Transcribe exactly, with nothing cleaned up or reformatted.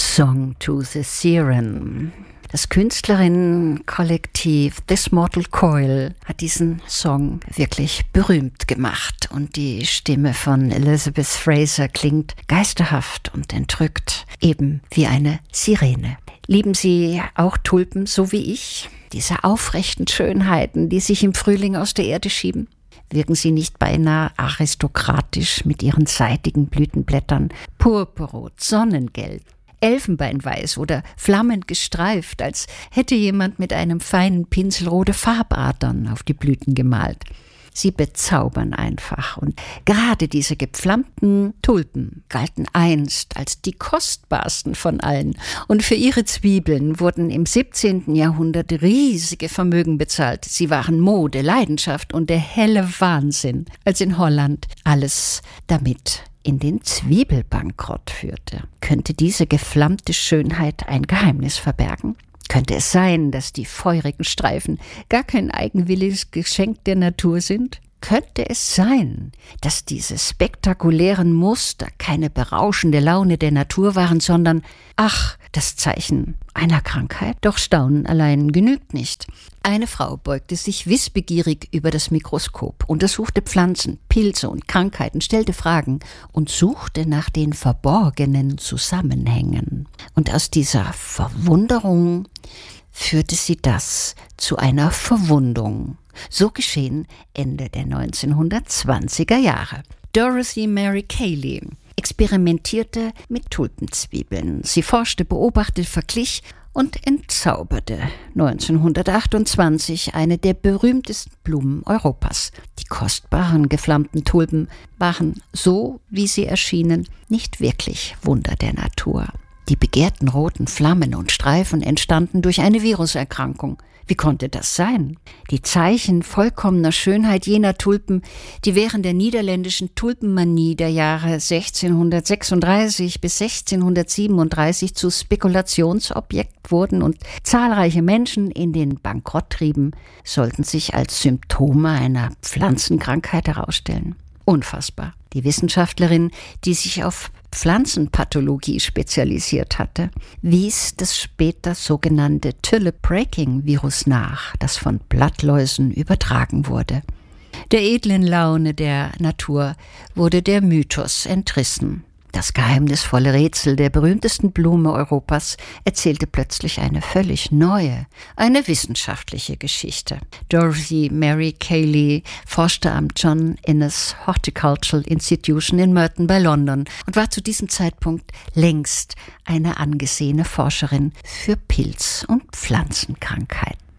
Song to the Siren. Das Künstlerinnenkollektiv This Mortal Coil hat diesen Song wirklich berühmt gemacht und die Stimme von Elizabeth Fraser klingt geisterhaft und entrückt, eben wie eine Sirene. Lieben Sie auch Tulpen so wie ich? Diese aufrechten Schönheiten, die sich im Frühling aus der Erde schieben? Wirken sie nicht beinahe aristokratisch mit ihren seidigen Blütenblättern, purpurrot, sonnengelb, elfenbeinweiß oder flammend gestreift, als hätte jemand mit einem feinen Pinsel rote Farbadern auf die Blüten gemalt. Sie bezaubern einfach und gerade diese gepflammten Tulpen galten einst als die kostbarsten von allen und für ihre Zwiebeln wurden im siebzehnten Jahrhundert riesige Vermögen bezahlt. Sie waren Mode, Leidenschaft und der helle Wahnsinn, als in Holland alles damit in den Zwiebelbankrott führte. Könnte diese geflammte Schönheit ein Geheimnis verbergen? Könnte es sein, dass die feurigen Streifen gar kein eigenwilliges Geschenk der Natur sind? Könnte es sein, dass diese spektakulären Muster keine berauschende Laune der Natur waren, sondern, ach, das Zeichen einer Krankheit? Doch Staunen allein genügt nicht. Eine Frau beugte sich wissbegierig über das Mikroskop, untersuchte Pflanzen, Pilze und Krankheiten, stellte Fragen und suchte nach den verborgenen Zusammenhängen. Und aus dieser Verwunderung führte sie das zu einer Verwundung. So geschehen Ende der neunzehnhundertzwanziger Jahre. Dorothy Mary Cayley experimentierte mit Tulpenzwiebeln. Sie forschte, beobachtete, verglich und entzauberte neunzehnhundertachtundzwanzig eine der berühmtesten Blumen Europas. Die kostbaren, geflammten Tulpen waren, so wie sie erschienen, nicht wirklich Wunder der Natur. Die begehrten roten Flammen und Streifen entstanden durch eine Viruserkrankung. Wie konnte das sein? Die Zeichen vollkommener Schönheit jener Tulpen, die während der niederländischen Tulpenmanie der Jahre sechzehnhundertsechsunddreißig bis sechzehnhundertsiebenunddreißig zu Spekulationsobjekt wurden und zahlreiche Menschen in den Bankrott trieben, sollten sich als Symptome einer Pflanzenkrankheit herausstellen. Unfassbar. Die Wissenschaftlerin, die sich auf Pflanzenpathologie spezialisiert hatte, wies das später sogenannte Tulip-Breaking-Virus nach, das von Blattläusen übertragen wurde. Der edlen Laune der Natur wurde der Mythos entrissen. Das geheimnisvolle Rätsel der berühmtesten Blume Europas erzählte plötzlich eine völlig neue, eine wissenschaftliche Geschichte. Dorothy Mary Cayley forschte am John Innes Horticultural Institution in Merton bei London und war zu diesem Zeitpunkt längst eine angesehene Forscherin für Pilz- und Pflanzenkrankheiten.